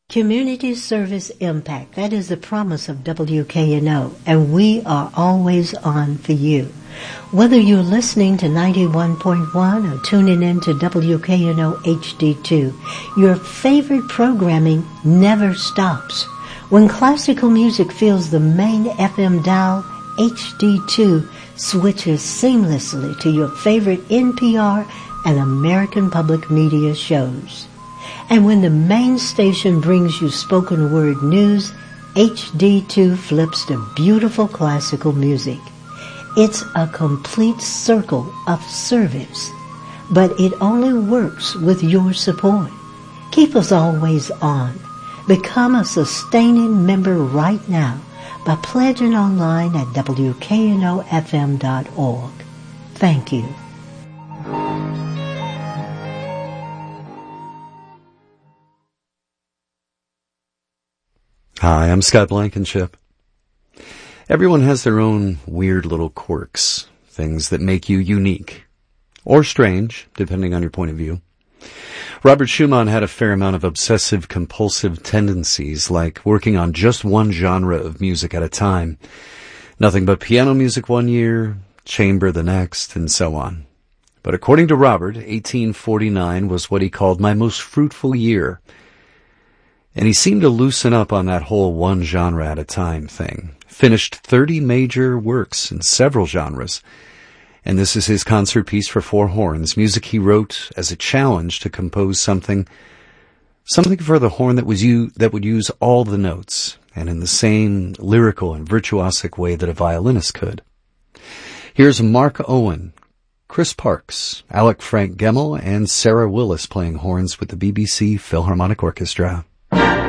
Community service impact. That is the promise of WKNO, and we are always on for you. Whether you're listening to 91.1 or tuning in to WKNO HD2, your favorite programming never stops. When classical music fills the main FM dial, HD2 switches seamlessly to your favorite NPR and American Public Media shows. And when the main station brings you spoken word news, HD2 flips to beautiful classical music. It's a complete circle of service, but it only works with your support. Keep us always on. Become a sustaining member right now by pledging online at WKNOFM.org. Thank you. Hi, I'm Scott Blankenship. Everyone has their own weird little quirks, things that make you unique, or strange, depending on your point of view. Robert Schumann had a fair amount of obsessive-compulsive tendencies, like working on just one genre of music at a time. Nothing but piano music one year, chamber the next, and so on. But according to Robert, 1849 was what he called my most fruitful year. And he seemed to loosen up on that whole one genre at a time thing. Finished 30 major works in several genres. And this is his concert piece for four horns, music he wrote as a challenge to compose something for the horn that would use all the notes, and in the same lyrical and virtuosic way that a violinist could. Here's Mark Owen, Chris Parks, Alec Frank Gemmel, and Sarah Willis playing horns with the BBC Philharmonic Orchestra.